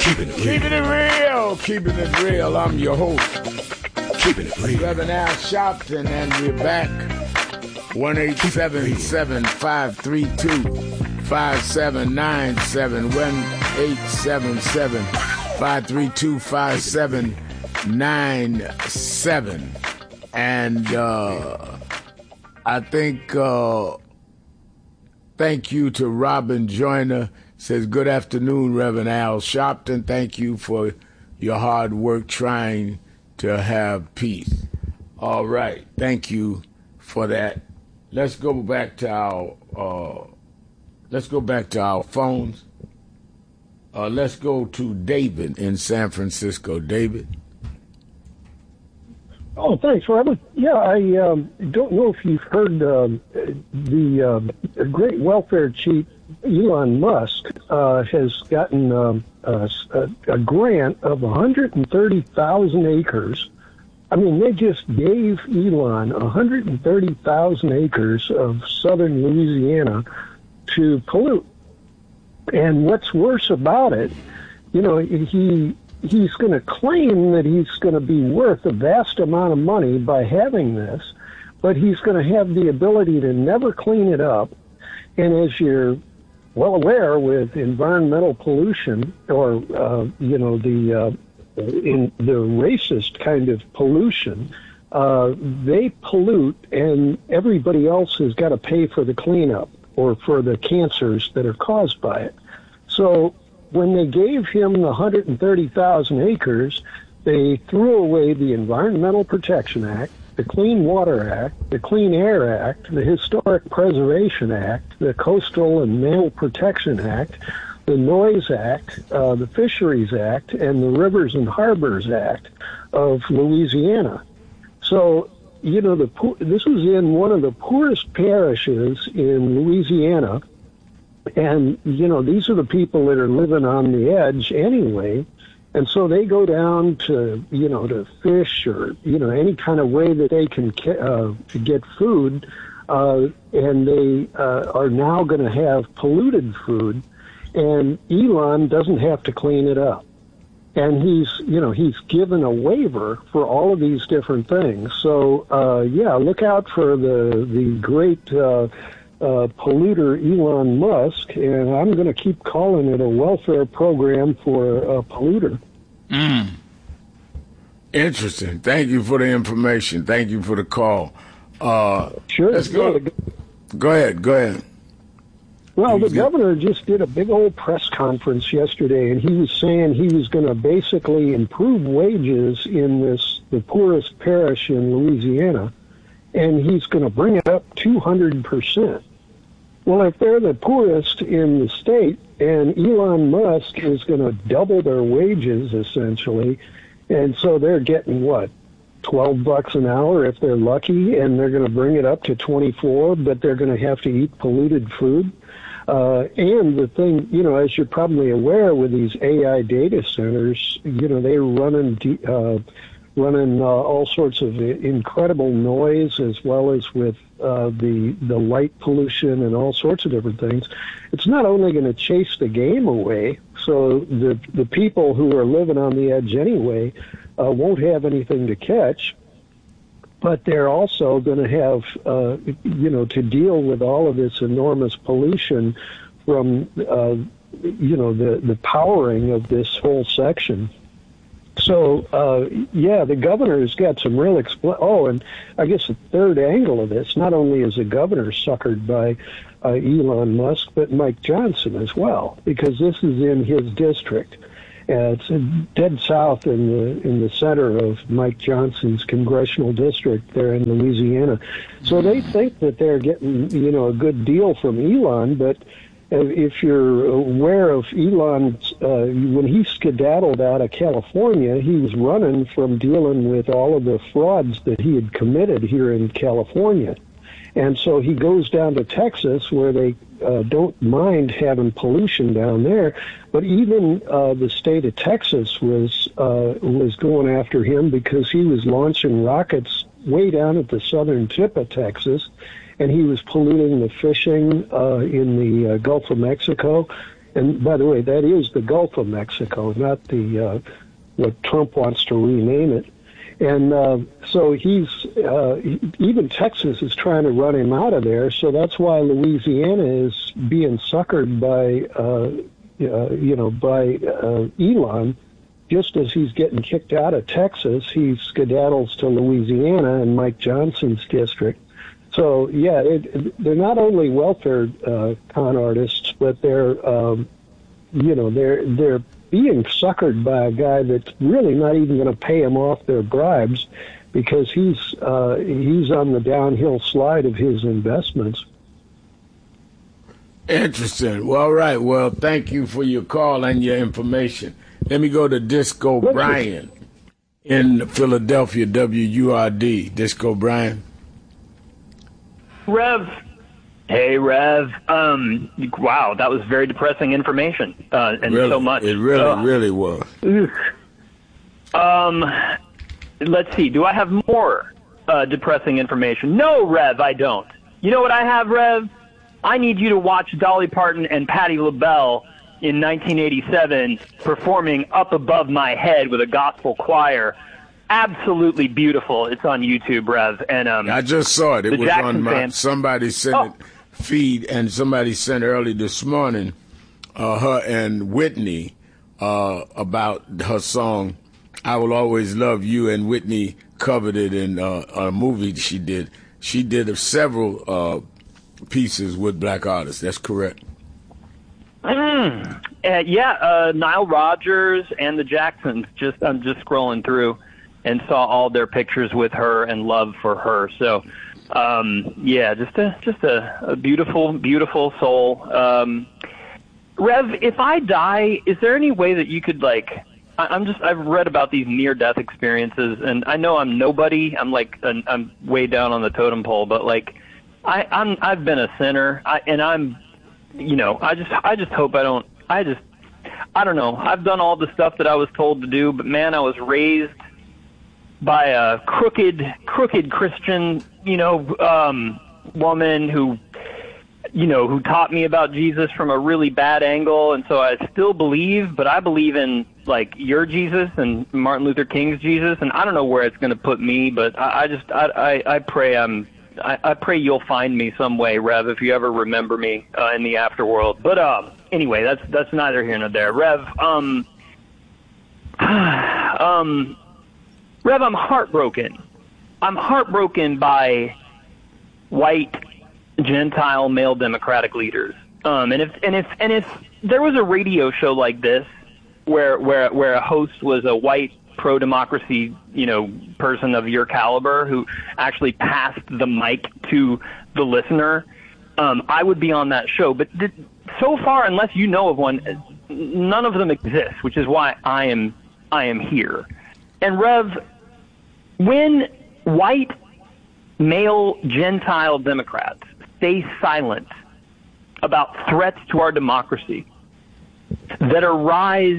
Keeping it real. Keeping it real. I'm your host. Keeping it real. Reverend Al Sharpton, and we're back. 1-877-532-5797. 1-877-532-5797. And I think thank you to Robin Joyner. Says, good afternoon, Reverend Al Sharpton. Thank you for your hard work trying to have peace. All right. Thank you for that. Let's go back to our phones. Let's go to David in San Francisco. David. Oh, thanks, Robert. Yeah, I don't know if you've heard the great welfare chief, Elon Musk, has gotten a grant of 130,000 acres. I mean, they just gave Elon 130,000 acres of southern Louisiana to pollute. And what's worse about it, you know, he's going to claim that he's going to be worth a vast amount of money by having this, but he's going to have the ability to never clean it up. And as you're well aware, with environmental pollution, or in the racist kind of pollution, they pollute, and everybody else has got to pay for the cleanup or for the cancers that are caused by it. So when they gave him the 130,000 acres, they threw away the Environmental Protection Act, the Clean Water Act, the Clean Air Act, the Historic Preservation Act, the Coastal and Mammal Protection Act, the Noise Act, the Fisheries Act, and the Rivers and Harbors Act of Louisiana. So, you know, this was in one of the poorest parishes in Louisiana, and, you know, these are the people that are living on the edge anyway, and so they go down to, you know, to fish or, you know, any kind of way that they can to get food, and they are now going to have polluted food, and Elon doesn't have to clean it up. And he's given a waiver for all of these different things. So, look out for the great polluter Elon Musk, and I'm going to keep calling it a welfare program for a polluter. Interesting. Thank you for the information. Thank you for the call. Sure. Let's go. Go ahead. Well, the governor just did a big old press conference yesterday, and he was saying he was going to basically improve wages in the poorest parish in Louisiana, and he's going to bring it up 200%. Well, if they're the poorest in the state, and Elon Musk is going to double their wages, essentially, and so they're getting, what, $12 an hour if they're lucky, and they're going to bring it up to 24, but they're going to have to eat polluted food. And the thing, you know, as you're probably aware, with these AI data centers, you know, they're running all sorts of incredible noise, as well as with the light pollution and all sorts of different things. It's not only going to chase the game away, so the people who are living on the edge anyway won't have anything to catch, but they're also going to have, to deal with all of this enormous pollution from, the powering of this whole section. So, the governor's got some real and I guess the third angle of this, not only is the governor suckered by Elon Musk, but Mike Johnson as well, because this is in his district. It's dead south in the center of Mike Johnson's congressional district there in Louisiana. So they think that they're getting, a good deal from Elon, but if you're aware of Elon, when he skedaddled out of California, he was running from dealing with all of the frauds that he had committed here in California. And so he goes down to Texas, where they don't mind having pollution down there. But even the state of Texas was going after him because he was launching rockets way down at the southern tip of Texas, and he was polluting the fishing in the Gulf of Mexico. And by the way, that is the Gulf of Mexico, not the what Trump wants to rename it. And so even Texas is trying to run him out of there. So that's why Louisiana is being suckered by, Elon. Just as he's getting kicked out of Texas, he skedaddles to Louisiana and Mike Johnson's district. So yeah, they're not only welfare con artists, but they're being suckered by a guy that's really not even going to pay them off their bribes, because he's on the downhill slide of his investments. Interesting. Well, all right. Well, thank you for your call and your information. Let me go to Disco Brian in Philadelphia, WURD. Disco Brian. Rev. Hey, Rev. Wow, that was very depressing information, and really, so much. It really was. Let's see. Do I have more depressing information? No, Rev, I don't. You know what I have, Rev? I need you to watch Dolly Parton and Patti LaBelle in 1987 performing Up Above My Head with a gospel choir. Absolutely beautiful. It's on YouTube, Rev. And I just saw it. It was Jackson on my fan. somebody sent it feed, and somebody sent early this morning her and Whitney about her song "I Will Always Love You," and Whitney covered it in a movie she did. She did several pieces with black artists. That's correct. Nile Rodgers and the Jacksons. I'm just scrolling through and saw all their pictures with her and love for her. So, just a beautiful, beautiful soul. Rev, if I die, is there any way that you could I've read about these near-death experiences, and I know I'm nobody. I'm way down on the totem pole, but I've been a sinner, I just hope I don't. I don't know. I've done all the stuff that I was told to do, but man, I was raised by a crooked Christian, woman who taught me about Jesus from a really bad angle, and so I still believe, but I believe in your Jesus and Martin Luther King's Jesus, and I don't know where it's going to put me, but I pray I pray you'll find me some way, Rev, if you ever remember me in the afterworld. But anyway, that's neither here nor there. Rev, Rev, I'm heartbroken. I'm heartbroken by white Gentile male Democratic leaders. And if there was a radio show like this where a host was a white pro-democracy, person of your caliber who actually passed the mic to the listener, I would be on that show. But so far, unless you know of one, none of them exist, which is why I am here. And Rev, when white male Gentile Democrats stay silent about threats to our democracy that arise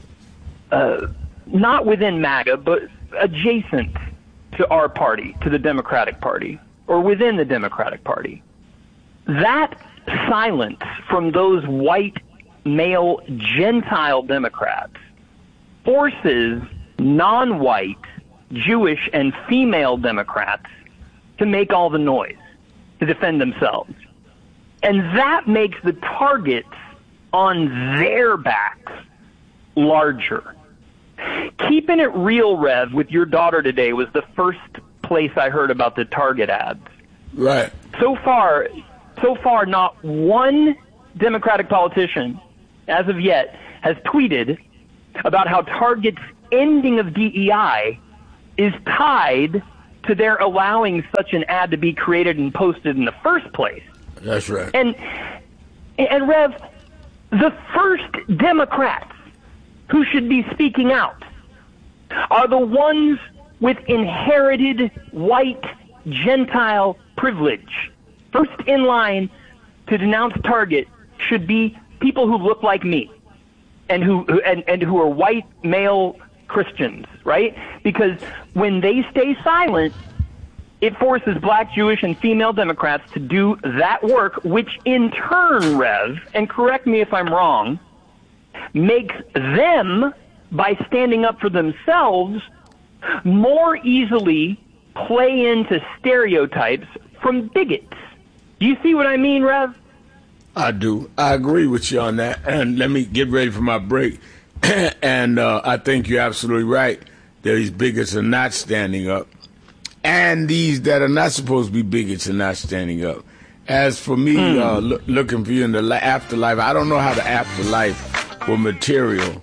not within MAGA, but adjacent to our party, to the Democratic Party, or within the Democratic Party, that silence from those white male Gentile Democrats forces non-white Jewish and female Democrats to make all the noise, to defend themselves. And that makes the targets on their backs larger. Keeping It Real, Rev, with your daughter today was the first place I heard about the Target ads. Right. So far, not one Democratic politician, as of yet, has tweeted about how Target's ending of DEI is tied to their allowing such an ad to be created and posted in the first place. That's right. And Rev, the first Democrats who should be speaking out are the ones with inherited white Gentile privilege. First in line to denounce Target should be people who look like me and who are white male Christians, right? Because when they stay silent, it forces black, Jewish, and female Democrats to do that work, which in turn, Rev, and correct me if I'm wrong, makes them, by standing up for themselves, more easily play into stereotypes from bigots. Do you see what I mean, Rev? I do. I agree with you on that. And let me get ready for my break. And I think you're absolutely right. These bigots are not standing up. And these that are not supposed to be bigots are not standing up. As for me, looking for you in the afterlife, I don't know how the afterlife will materialize.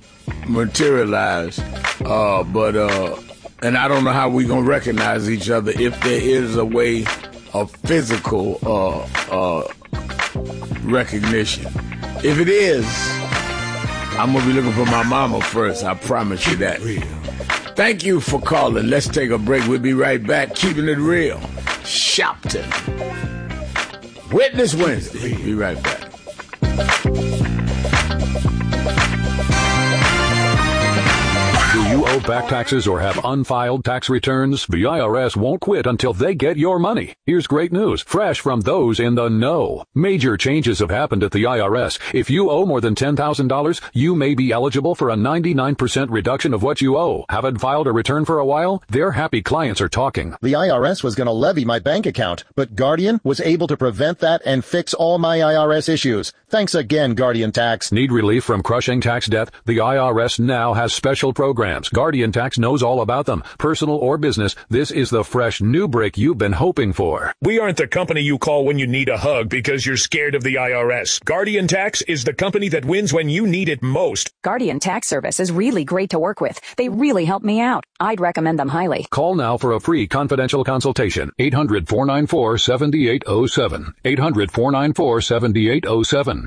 And I don't know how we're going to recognize each other if there is a way of physical recognition. If it is, I'm going to be looking for my mama first. I promise you that. Thank you for calling. Let's take a break. We'll be right back. Keeping it real. Shopton. Witness Wednesday. Be right back. Do you owe back taxes or have unfiled tax returns? The IRS won't quit until they get your money. Here's great news, fresh from those in the know. Major changes have happened at the IRS. If you owe more than $10,000, you may be eligible for a 99% reduction of what you owe. Haven't filed a return for a while? Their happy clients are talking. The IRS was going to levy my bank account, but Guardian was able to prevent that and fix all my IRS issues. Thanks again, Guardian Tax. Need relief from crushing tax debt? The IRS now has special programs. Guardian Tax knows all about them. Personal or business, this is the fresh new break you've been hoping for. We aren't the company you call when you need a hug because you're scared of the IRS. Guardian Tax is the company that wins when you need it most. Guardian Tax Service is really great to work with. They really help me out. I'd recommend them highly. Call now for a free confidential consultation. 800-494-7807. 800-494-7807.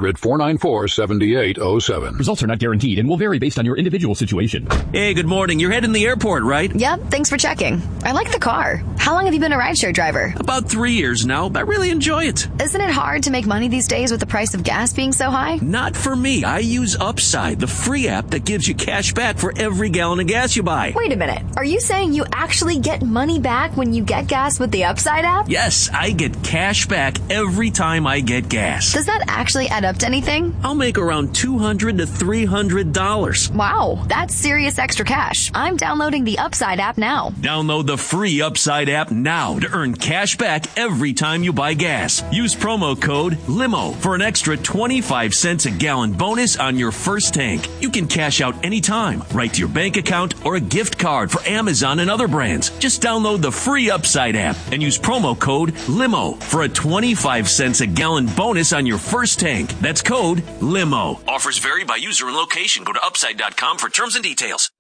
800-494-7807. Results are not guaranteed and will vary based on your individual situation. Hey, good morning. You're heading to the airport, right? Yep, thanks for checking. I like the car. How long have you been a rideshare driver? About 3 years now. I really enjoy it. Isn't it hard to make money these days with the price of gas being so high? Not for me. I use Upside, the free app that gives you cash back for every gallon of gas you buy. Wait a minute. Are you saying you actually get money back when you get gas with the Upside app? Yes, I get cash back every time I get gas. Does that actually add up to anything? I'll make around $200 to $300. Wow, that's serious extra cash. I'm downloading the Upside app now. Download the free Upside app now to earn cash back every time you buy gas. Use promo code LIMO for an extra 25 cents a gallon bonus on your first tank. You can cash out anytime, right to your bank account or a gift card for Amazon and other brands. Just download the free Upside app and use promo code LIMO for a 25 cents a gallon bonus on your first tank. That's code LIMO. Offers vary by user and location. Go to upside.com for terms and details.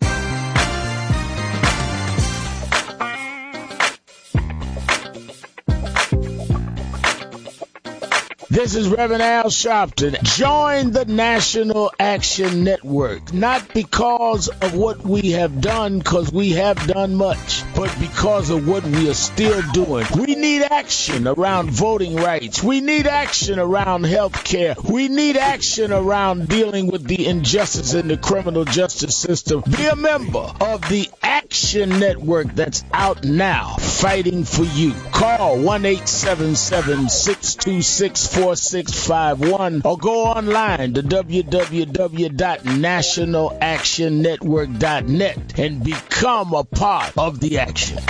This is Reverend Al Sharpton. Join the National Action Network, not because of what we have done, because we have done much, but because of what we are still doing. We need action around voting rights. We need action around health care. We need action around dealing with the injustice in the criminal justice system. Be a member of the Action Network that's out now, fighting for you. Call 1-877-626-4651 or go online to www.nationalactionnetwork.net and become a part of the action.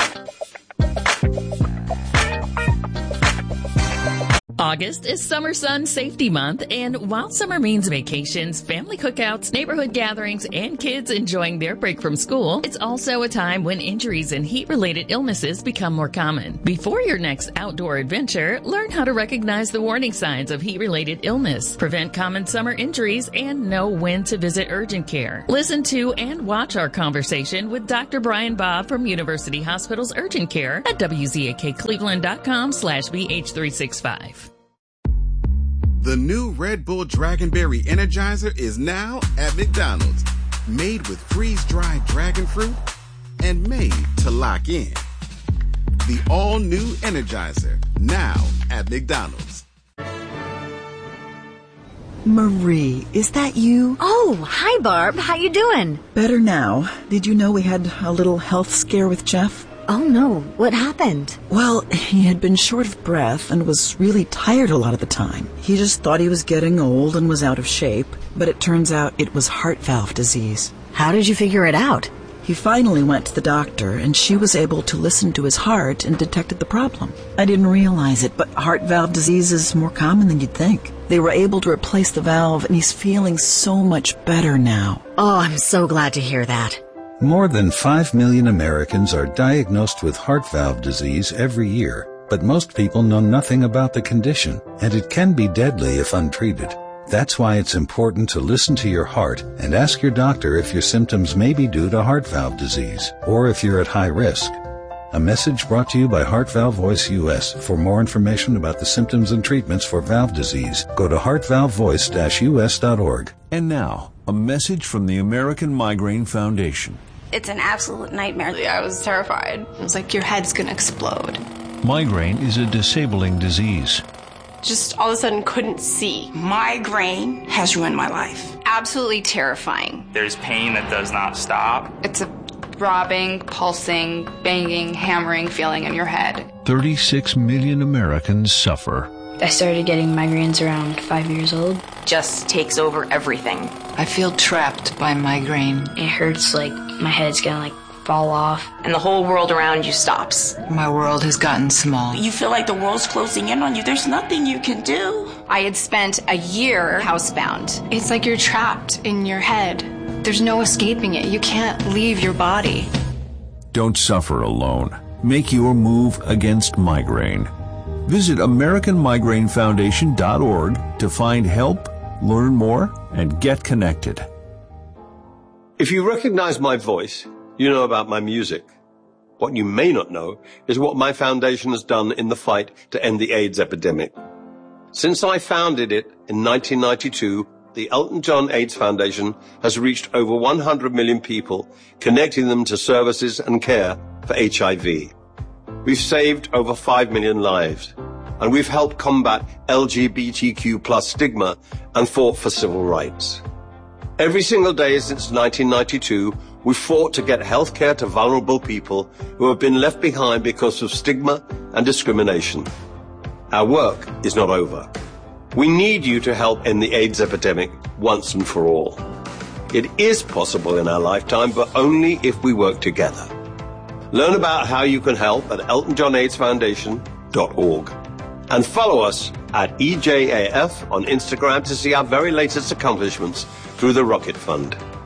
August is Summer Sun Safety Month, and while summer means vacations, family cookouts, neighborhood gatherings, and kids enjoying their break from school, it's also a time when injuries and heat-related illnesses become more common. Before your next outdoor adventure, learn how to recognize the warning signs of heat-related illness, prevent common summer injuries, and know when to visit urgent care. Listen to and watch our conversation with Dr. Brian Bob from University Hospital's Urgent Care at wzaccleveland.com/BH365. The new Red Bull Dragonberry Energizer is now at McDonald's. Made with freeze-dried dragon fruit and made to lock in. The all-new Energizer, now at McDonald's. Marie, is that you? Oh, hi, Barb. How you doing? Better now. Did you know we had a little health scare with Jeff? Oh no, what happened? Well, he had been short of breath and was really tired a lot of the time. He just thought he was getting old and was out of shape, but it turns out it was heart valve disease. How did you figure it out? He finally went to the doctor, and she was able to listen to his heart and detected the problem. I didn't realize it, but heart valve disease is more common than you'd think. They were able to replace the valve, and he's feeling so much better now. Oh, I'm so glad to hear that. More than 5 million Americans are diagnosed with heart valve disease every year, but most people know nothing about the condition, and it can be deadly if untreated. That's why it's important to listen to your heart and ask your doctor if your symptoms may be due to heart valve disease, or if you're at high risk. A message brought to you by Heart Valve Voice US. For more information about the symptoms and treatments for valve disease, go to heartvalvevoice-us.org. And now, a message from the American Migraine Foundation. It's an absolute nightmare. I was terrified. It was like your head's gonna explode. Migraine is a disabling disease. Just all of a sudden couldn't see. Migraine has ruined my life. Absolutely terrifying. There's pain that does not stop. It's a throbbing, pulsing, banging, hammering feeling in your head. 36 million Americans suffer. I started getting migraines around 5 years old. Just takes over everything. I feel trapped by migraine. It hurts like my head's gonna fall off. And the whole world around you stops. My world has gotten small. You feel like the world's closing in on you. There's nothing you can do. I had spent a year housebound. It's like you're trapped in your head. There's no escaping it. You can't leave your body. Don't suffer alone. Make your move against migraine. Visit AmericanMigraineFoundation.org to find help, learn more, and get connected. If you recognize my voice, you know about my music. What you may not know is what my foundation has done in the fight to end the AIDS epidemic. Since I founded it in 1992, the Elton John AIDS Foundation has reached over 100 million people, connecting them to services and care for HIV. We've saved over 5 million lives, and we've helped combat LGBTQ+ stigma and fought for civil rights. Every single day since 1992, we've fought to get health care to vulnerable people who have been left behind because of stigma and discrimination. Our work is not over. We need you to help end the AIDS epidemic once and for all. It is possible in our lifetime, but only if we work together. Learn about how you can help at eltonjohnaidsfoundation.org. And follow us at EJAF on Instagram to see our very latest accomplishments through the Rocket Fund.